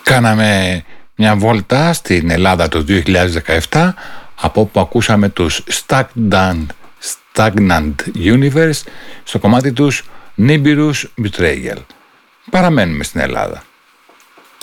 Κάναμε μια βόλτα στην Ελλάδα το 2017, από όπου ακούσαμε τους Stagnant Universe στο κομμάτι τους Nibiru's Betrayal. Παραμένουμε στην Ελλάδα.